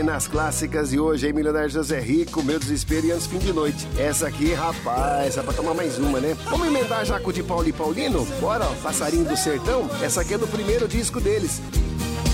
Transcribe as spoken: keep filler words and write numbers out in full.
nas clássicas de hoje, hein, Milionário José Rico, Meu Desespero e Antes Fim de Noite. Essa aqui, rapaz, é pra tomar mais uma, né? Vamos emendar já com o de Paulo e Paulino? Bora, ó, Passarinho do Sertão? Essa aqui é do primeiro disco deles.